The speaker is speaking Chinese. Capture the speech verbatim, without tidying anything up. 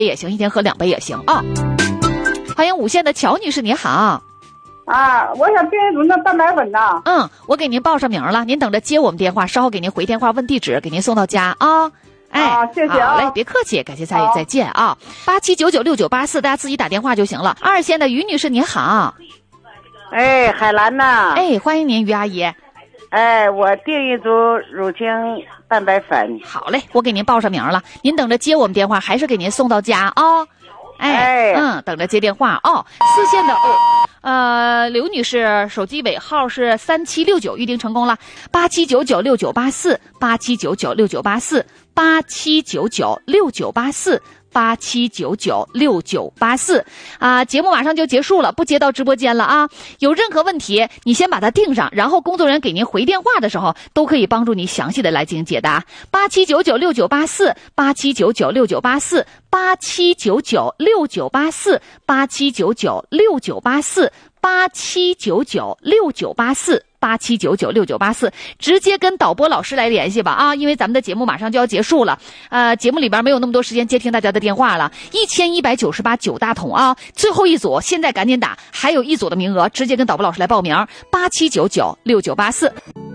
也行，一天喝两杯也行啊。欢迎五线的乔女士，你好。 啊，我想病人组那蛋白粉呐。 嗯，我给您报上名了，您等着接我们电话，稍后给您回电话问地址，给您送到家啊。哎， 啊，谢谢啊。 好嘞，别客气，感谢参与，再见啊。八七九九六九八四，大家自己打电话就行了。二线的于女士，你好。 哎，海兰呐。 哎，欢迎您，于阿姨。 哎，我订一组乳清蛋白粉。 好嘞，我给您报上名了，您等着接我们电话，还是给您送到家啊？哎， 哎嗯，等着接电话哦。四线的哦，呃，刘女士手机尾号是三七六九，预定成功了。八七九九六九八四，八七九九六九八四，八七九九六九八四。八七九九六九八四啊，节目马上就结束了，不接到直播间了啊！有任何问题，你先把它定上，然后工作人员给您回电话的时候，都可以帮助你详细的来进行解答。八七九九六九八四，八七九九六九八四，八七九九六九八四，八七九九六九八四，八七九九六九八四。八七九九六九八四，直接跟导播老师来联系吧啊！因为咱们的节目马上就要结束了，呃，节目里边没有那么多时间接听大家的电话了。一千一百九十八九大桶啊，最后一组，现在赶紧打，还有一组的名额，直接跟导播老师来报名。八七九九六九八四。